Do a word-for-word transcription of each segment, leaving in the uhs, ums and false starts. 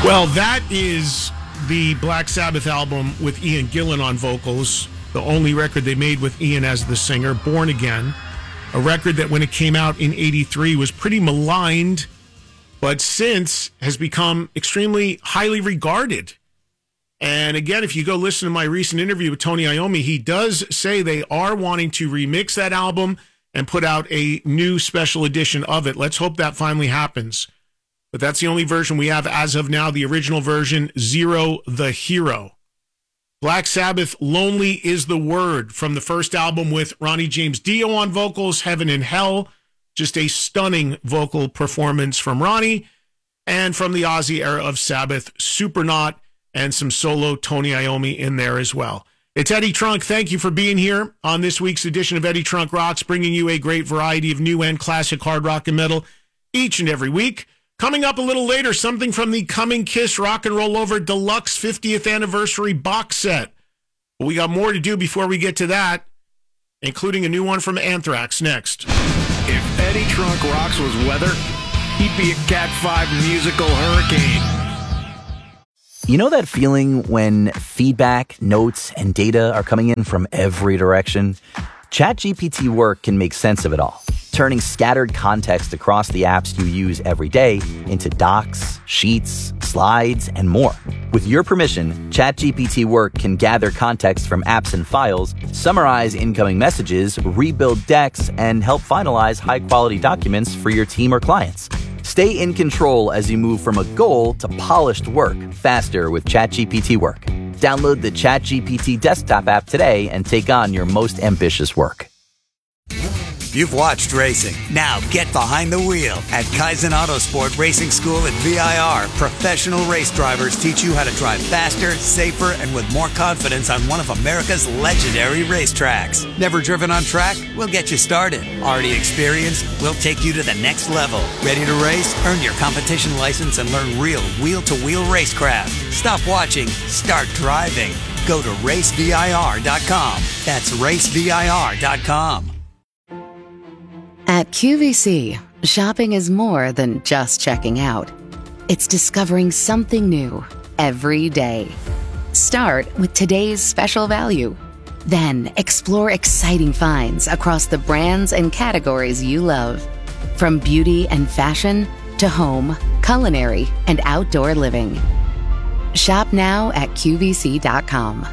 Well, that is the Black Sabbath album with Ian Gillan on vocals, the only record they made with Ian as the singer, Born Again, a record that when it came out in eighty-three was pretty maligned, but since has become extremely highly regarded. And again, if you go listen to my recent interview with Tony Iommi, he does say they are wanting to remix that album and put out a new special edition of it. Let's hope that finally happens. But that's the only version we have as of now, the original version, Zero the Hero. Black Sabbath, Lonely is the Word, from the first album with Ronnie James Dio on vocals, Heaven and Hell. Just a stunning vocal performance from Ronnie. And from the Ozzy era of Sabbath, Supernaut, and some solo Tony Iommi in there as well. It's Eddie Trunk. Thank you for being here on this week's edition of Eddie Trunk Rocks, bringing you a great variety of new and classic hard rock and metal each and every week. Coming up a little later, something from the Coming Kiss Rock and Roll Over Deluxe fiftieth Anniversary box set. But we got more to do before we get to that, including a new one from Anthrax next. If Eddie Trunk Rocks was weather, he'd be a Cat five musical hurricane. You know that feeling when feedback, notes, and data are coming in from every direction? ChatGPT Work can make sense of it all, turning scattered context across the apps you use every day into docs, sheets, slides, and more. With your permission, ChatGPT Work can gather context from apps and files, summarize incoming messages, rebuild decks, and help finalize high-quality documents for your team or clients. Stay in control as you move from a goal to polished work faster with ChatGPT Work. Download the ChatGPT desktop app today and take on your most ambitious work. You've watched racing. Now get behind the wheel. At Kaizen Autosport Racing School at V I R, professional race drivers teach you how to drive faster, safer, and with more confidence on one of America's legendary racetracks. Never driven on track? We'll get you started. Already experienced? We'll take you to the next level. Ready to race? Earn your competition license and learn real wheel-to-wheel racecraft. Stop watching. Start driving. Go to race V I R dot com. That's race V I R dot com. At Q V C, shopping is more than just checking out. It's discovering something new every day. Start with today's special value. Then explore exciting finds across the brands and categories you love. From beauty and fashion to home, culinary, and outdoor living. Shop now at Q V C dot com.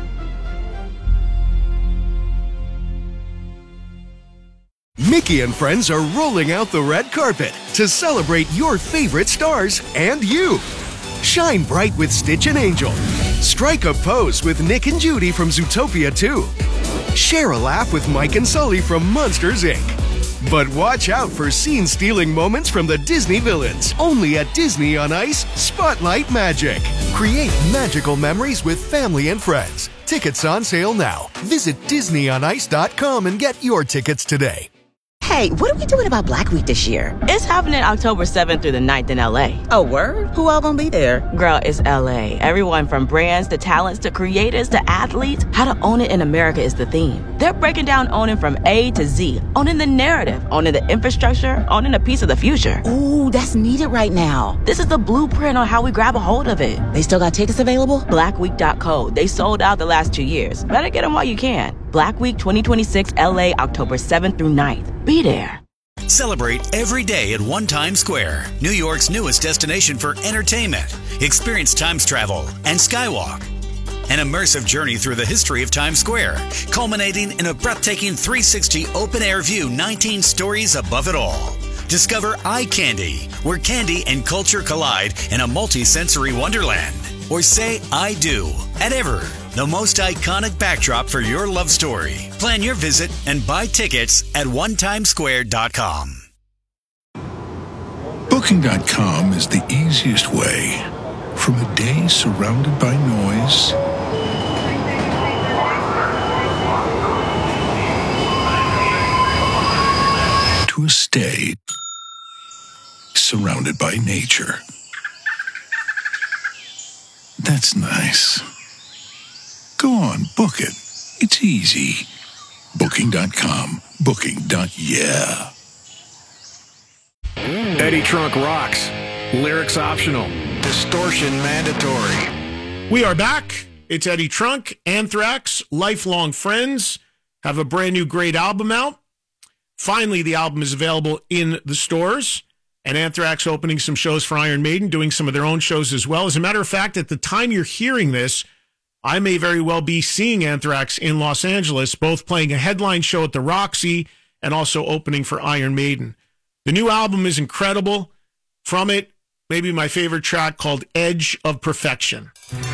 Mickey and friends are rolling out the red carpet to celebrate your favorite stars and you. Shine bright with Stitch and Angel. Strike a pose with Nick and Judy from Zootopia two. Share a laugh with Mike and Sully from Monsters, Incorporated. But watch out for scene-stealing moments from the Disney villains. Only at Disney on Ice, Spotlight Magic. Create magical memories with family and friends. Tickets on sale now. Visit Disney on Ice dot com and get your tickets today. Hey, what are we doing about Black Week this year? It's happening October seventh through the ninth in L A. Oh, word? Who all gonna be there? Girl, it's L A. Everyone from brands to talents to creators to athletes. How to own it in America is the theme. They're breaking down owning from A to Z. Owning the narrative, owning the infrastructure, owning a piece of the future. Ooh, that's needed right now. This is the blueprint on how we grab a hold of it. They still got tickets available? black week dot co. They sold out the last two years. Better get them while you can. Black Week twenty twenty-six L A, October seventh through ninth. Be there. Celebrate every day at One Times Square, New York's newest destination for entertainment. Experience Times travel and Skywalk. An immersive journey through the history of Times Square, culminating in a breathtaking three sixty open-air view, nineteen stories above it all. Discover Eye Candy, where candy and culture collide in a multi-sensory wonderland. Or say I do at Ever, the most iconic backdrop for your love story. Plan your visit and buy tickets at one times square dot com. Booking dot com is the easiest way from a day surrounded by noise to a stay surrounded by nature. That's nice. Go on, book it. It's easy. Booking dot com. Booking. Yeah. Eddie Trunk Rocks. Lyrics optional. distortion mandatory. We are back. It's Eddie Trunk. Anthrax, lifelong friends, have a brand new great album out. Finally, the album is available in the stores. And Anthrax opening some shows for Iron Maiden, doing some of their own shows as well. As a matter of fact, at the time you're hearing this, I may very well be seeing Anthrax in Los Angeles, both playing a headline show at the Roxy and also opening for Iron Maiden. The new album is incredible. From it, maybe my favorite track called Edge of Perfection.